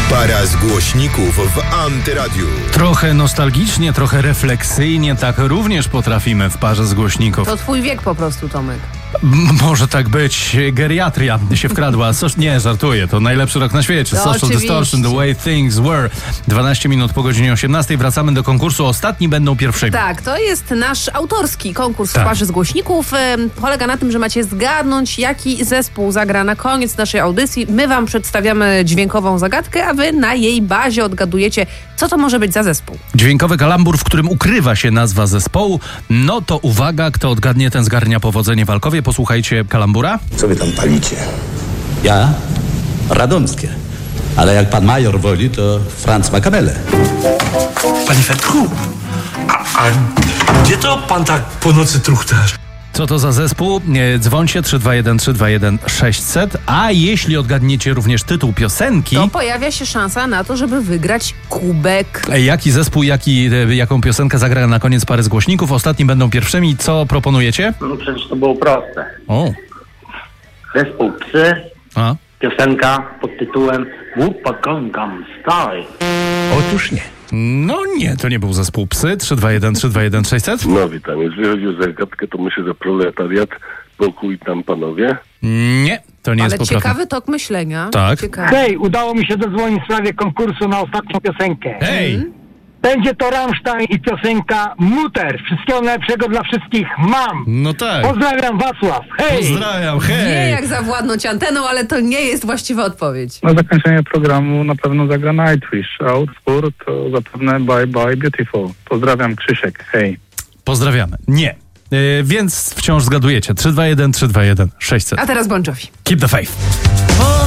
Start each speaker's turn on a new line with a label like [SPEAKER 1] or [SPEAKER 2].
[SPEAKER 1] Para z głośników w Antyradiu.
[SPEAKER 2] Trochę nostalgicznie, trochę refleksyjnie, tak również potrafimy w parze z głośników.
[SPEAKER 3] To twój wiek po prostu, Tomek.
[SPEAKER 2] Może tak być. Geriatria się wkradła. Nie, żartuję. To najlepszy rok na świecie.
[SPEAKER 3] No,
[SPEAKER 2] Social Distortion, The Way Things Were. 12 minut po godzinie 18. Wracamy do konkursu. Ostatni będą pierwszymi.
[SPEAKER 3] Tak, to jest nasz autorski konkurs
[SPEAKER 2] Tak.
[SPEAKER 3] w parze z głośników. Polega na tym, że macie zgadnąć, jaki zespół zagra na koniec naszej audycji. My wam przedstawiamy dźwiękową zagadkę, a wy na jej bazie odgadujecie, co to może być za zespół.
[SPEAKER 2] Dźwiękowy kalambur, w którym ukrywa się nazwa zespołu. No to uwaga, kto odgadnie, ten zgarnia powodzenie walkowie. Posłuchajcie kalambura.
[SPEAKER 4] Co wy tam palicie?
[SPEAKER 5] Ja? Radomskie. Ale jak pan major woli, to Franz Makamele.
[SPEAKER 6] Panie Fetku, a gdzie to pan tak po nocy truchtasz?
[SPEAKER 2] Co to za zespół? Dzwońcie 321 321 600. A jeśli odgadniecie również tytuł piosenki,
[SPEAKER 3] To pojawia się szansa na to, żeby wygrać kubek.
[SPEAKER 2] jaki zespół, jaką piosenkę zagra na koniec pary z głośników. Ostatni będą pierwszymi. Co proponujecie?
[SPEAKER 7] No przecież to było proste.
[SPEAKER 2] O,
[SPEAKER 7] Zespół Psy,
[SPEAKER 2] a.
[SPEAKER 7] piosenka pod tytułem Whoopa Gangnam Style.
[SPEAKER 6] Otóż nie.
[SPEAKER 2] No nie, to nie był zespół Psy. 321 321 600.
[SPEAKER 8] No witam, jeżeli chodzi o zagadkę, to myślę, że proletariat, pokój tam panowie.
[SPEAKER 2] Nie, to nie
[SPEAKER 3] Ale
[SPEAKER 2] jest poprawne.
[SPEAKER 3] ciekawy tok myślenia.
[SPEAKER 2] Tak.
[SPEAKER 3] Ciekawy.
[SPEAKER 9] Hej, udało mi się dodzwonić w sprawie konkursu na ostatnią piosenkę.
[SPEAKER 2] Hej!
[SPEAKER 9] Będzie to Rammstein i piosenka Mutter. Wszystkiego najlepszego dla wszystkich mam.
[SPEAKER 2] No tak.
[SPEAKER 9] Pozdrawiam, Wacław. Hej!
[SPEAKER 2] Pozdrawiam,
[SPEAKER 3] Nie
[SPEAKER 2] hej!
[SPEAKER 3] jak zawładnąć anteną, ale to nie jest właściwa odpowiedź.
[SPEAKER 10] Na zakończenie programu na pewno zagra Nightwish, a utwór to zapewne Bye Bye Beautiful. Pozdrawiam, Krzysiek, hej.
[SPEAKER 2] Pozdrawiamy. Nie. Więc wciąż zgadujecie. 321 321 600.
[SPEAKER 3] A teraz Bon Jovi.
[SPEAKER 2] Keep the faith.